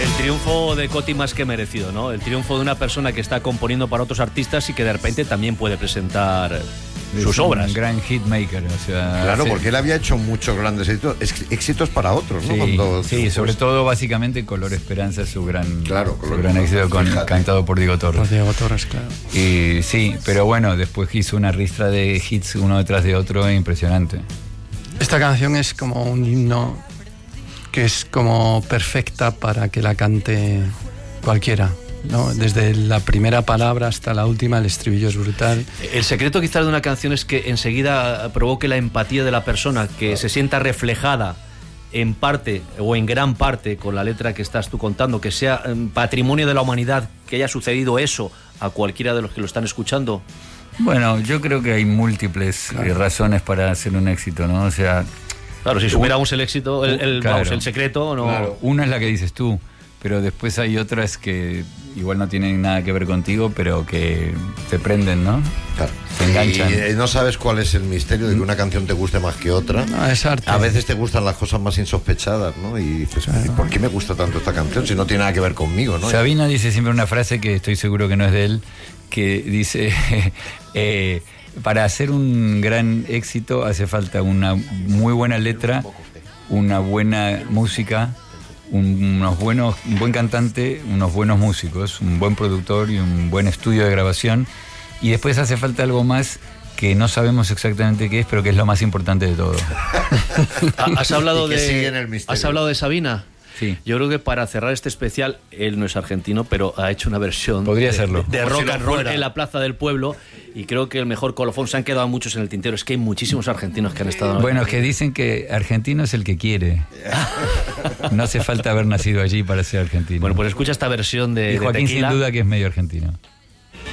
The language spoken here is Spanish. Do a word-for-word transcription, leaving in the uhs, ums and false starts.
El triunfo de Coti más que merecido, ¿no? El triunfo de una persona que está componiendo para otros artistas y que de repente también puede presentar es sus obras. Un gran hitmaker, o sea... Claro, sí. porque él había hecho muchos grandes éxitos, éxitos para otros, ¿no? Sí, Cuando, sí pues, sobre todo básicamente Color Esperanza es su gran, claro, su Color gran éxito con, cantado por Diego Torres. Por Diego Torres, claro. Y sí, pero bueno, después hizo una ristra de hits uno detrás de otro impresionante. Esta canción es como un himno que es como perfecta para que la cante cualquiera, ¿no? Desde la primera palabra hasta la última, el estribillo es brutal. El secreto quizás de una canción es que enseguida provoque la empatía de la persona, que se sienta reflejada en parte o en gran parte con la letra que estás tú contando, que sea patrimonio de la humanidad, que haya sucedido eso a cualquiera de los que lo están escuchando. Bueno, yo creo que hay múltiples claro. eh, razones para hacer un éxito, ¿no? O sea... Claro, si supiéramos el éxito, el, el, claro, vamos, el secreto, no... Claro. Una es la que dices tú, pero después hay otras que igual no tienen nada que ver contigo, pero que te prenden, ¿no? Claro. Te enganchan. Y no sabes cuál es el misterio de que una canción te guste más que otra. No, es arte. A veces te gustan las cosas más insospechadas, ¿no? Y dices, claro. ¿por qué me gusta tanto esta canción si no tiene nada que ver conmigo, ¿no? Sabina dice siempre una frase que estoy seguro que no es de él, que dice... eh, para hacer un gran éxito hace falta una muy buena letra, una buena música, un, unos buenos, un buen cantante, unos buenos músicos, un buen productor y un buen estudio de grabación. Y después hace falta algo más que no sabemos exactamente qué es, pero que es lo más importante de todo. ¿Has hablado y que de, sigue en el misterio. ¿Has hablado de Sabina? Sí. Yo creo que para cerrar este especial, él no es argentino, pero ha hecho una versión Podría de, serlo. de, de rock si and roll en la Plaza del Pueblo, y creo que el mejor colofón, se han quedado muchos en el tintero, es que hay muchísimos argentinos que han estado... Bueno, es que dicen que argentino es el que quiere. No hace falta haber nacido allí para ser argentino. Bueno, pues escucha esta versión de, y Joaquín de Tequila. sin duda que es medio argentino.